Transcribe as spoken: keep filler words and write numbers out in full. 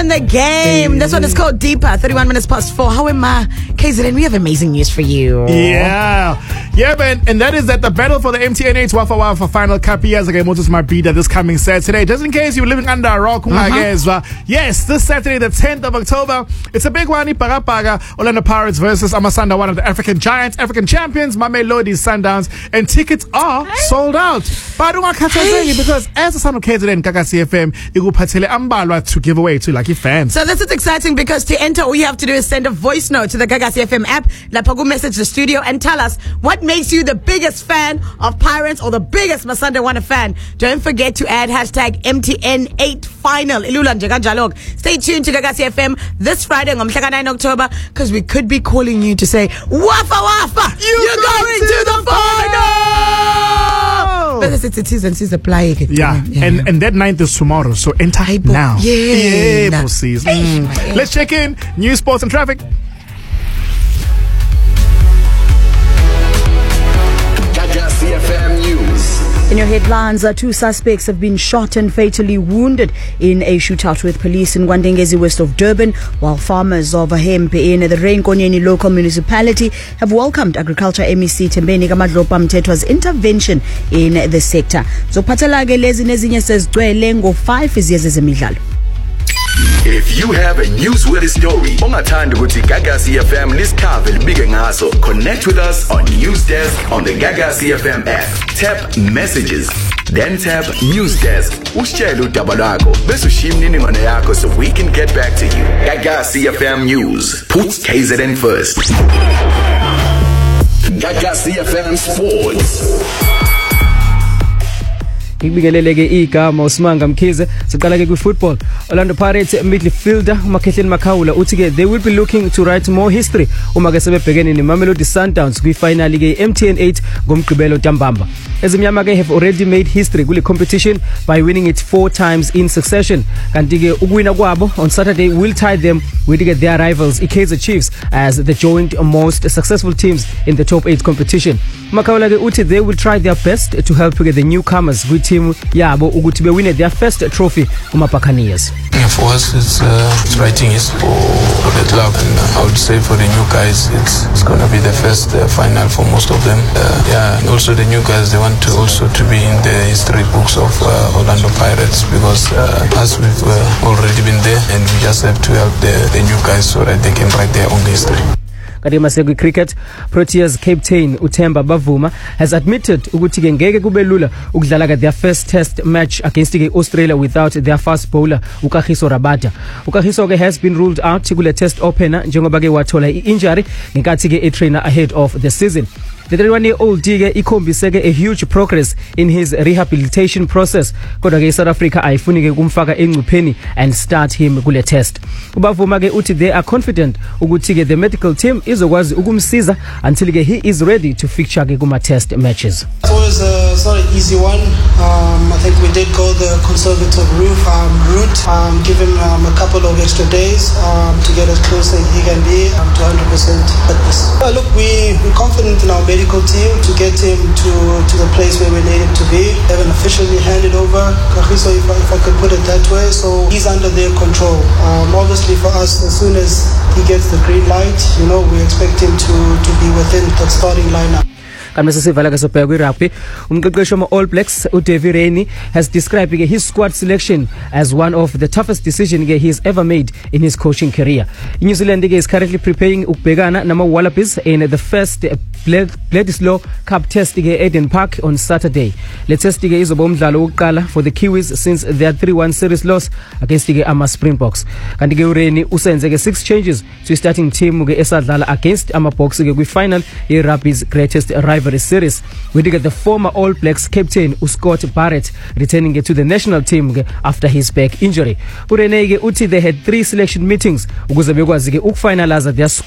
in the game. This one is called Deeper. thirty-one minutes past four. How am I? K Z N, we have amazing news for you. Yeah. Yeah, man. And that is that the battle for the M T N eight Wafa Wafa Final Cup years again, Moses Marbida this coming Saturday. Just in case you're living under a rock, mm-hmm. yes, this Saturday, the tenth of October, it's a big one. Paga Paga, Orlando Pirates versus Amasanda, one of the African giants, African champions, Mamelodi Sundowns, and tickets are hey. sold out. But I don't hey. because as a son of K Z N Gagasi F M, you will patele ambalwa to give away to lucky fans. So this is exciting because to enter, all you have to do is send a voice note to the Gagasi F M app. Lapagu message the studio and tell us what makes you the biggest fan of Pirates or the biggest Masanda Wana fan. Don't forget to add hashtag M T N eight final. Stay tuned to Gagasi F M this Friday on ninth of October because we could be calling you to say Wafa Wafa, you you're going, going to, to the, the final. But it's a T's and C's apply. Yeah, yeah, and and that ninth is tomorrow, so enter now. Yeah, yeah, nah. mm. Let's check in news, sports, and traffic. Gagasi F M News. In your headlines, uh, two suspects have been shot and fatally wounded in a shootout with police in Wandengezi, west of Durban, while farmers of Hempe in the Reinkonyeni local municipality have welcomed Agriculture M E C Tembeni Kamadlopa Mthethwa's intervention in the sector. Zophathelake lezi nezinye sezigcwele ngo five iziyezi zemidlalo. If you have a newsworthy story, ongathanda ukuthi Gagasi F M lisikave libike ngaso, connect with us on News Desk on the Gagasi F M app. Tap Messages, then tap News Desk. Usitshele udaba lwakho bese ushiya imininingwane yakho so we can get back to you. Gagasi F M News, put K Z N first. Gagasi F M Sports. Ngibingeleleke igama uSimanga Mkhize. Siqala ke kwi-football. Orlando Pirates midfielder uMakhehleni Makhawula uthi ke they will be looking to write more history uma ke sebebhekene neMamelodi Sundowns kwi-final ke M T N eight ngomgqibelo ntambamba. Ezimnyama ke have already made history kule competition by winning it four times in succession. Kanti ke ukuwina kwabo on Saturday will tie them with their rivals iKaizer Chiefs as the joint most successful teams in the top eight competition. Makhawula ke uthi they will try their best to help the newcomers with team yabo ukuthi bewine their first trophy kuma Buccaneers. Yeah, for us it's, uh, it's writing history for, for the club, and uh, I would say for the new guys it's, it's going to be the first uh, final for most of them. Uh, yeah, and also the new guys, they want to also to be in the history books of uh, Orlando Pirates because uh, as we've uh, already been there, and we just have to help the, the new guys so that they can write their own history. Kadima Segwi Cricket, Proteas captain Uthemba Bavuma has admitted ukuthi ke ngeke kube lula ukudlala their first test match against Australia without their fast bowler Ukagiso Rabada. Ukagiso ke has been ruled out kule test opener njengoba ke wathola i-injury ngenkathi ke a-trainer ahead of the season. The thirty-one-year-old Dige ikhombiseke a huge progress in his rehabilitation process. Kodwa ke South Africa ayifuni ke kumfaka engcupheni and start him kule test. Ubavuma ke uthi they are confident ukuthi ke the medical team izokwazi ukumsiza until ke he is ready to feature ke kuma test matches. It was uh, it's not an easy one. Um, I think we did go the conservative route, um, route um, give him um, a couple of extra days um, to get as close as he can be um, to one hundred percent fitness. Uh, look, we, we're confident in our medical team to get him to, to the place where we need him to be. They haven't officially handed over Kagiso, if I, if I could put it that way, so he's under their control. Um, obviously for us, as soon as he gets the green light, you know, we expect him to, to be within that starting lineup. Kamisa sivala ke sobheka kwi-rugby, umqeqeshi wama All Blacks uDavie Rennie has described his squad selection as one of the toughest decisions he has ever made in his coaching career. New Zealand is currently preparing ukubhekana nama Wallabies in the first Bledisloe Cup test at Eden Park on Saturday. Le test ke izoba umdlalo wokuqala for the Kiwis since their three one series loss against the Ama Springboks. Kanti ke uRennie usenze ke six changes to starting team ke esadlala against Ama Boks ke kwi-final ye-rugby's greatest rival series. We did the former All Blacks captain Scott Barrett returning to the national team after his back injury. Urenege uthi they had three selection meetings ukuze bekwazi ke ukufinalize their